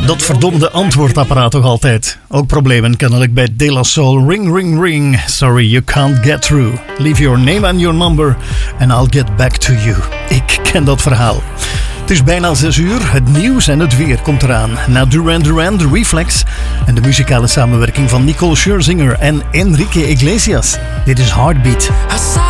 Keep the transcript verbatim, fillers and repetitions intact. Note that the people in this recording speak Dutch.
Dat verdomde antwoordapparaat toch altijd. Ook problemen kennelijk bij De La Soul. Ring, ring, ring. Sorry, you can't get through. Leave your name and your number and I'll get back to you. Ik ken dat verhaal. Het is bijna zes uur. Het nieuws en het weer komt eraan. Na Duran Duran, The Reflex en de muzikale samenwerking van Nicole Scherzinger en Enrique Iglesias. Dit is Heartbeat.